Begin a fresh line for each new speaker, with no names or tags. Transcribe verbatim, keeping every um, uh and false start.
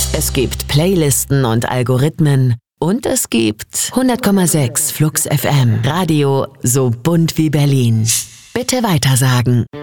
Es gibt Playlisten und Algorithmen. Und es gibt hundert Komma sechs Flux F M. Radio so bunt wie Berlin. Bitte weitersagen.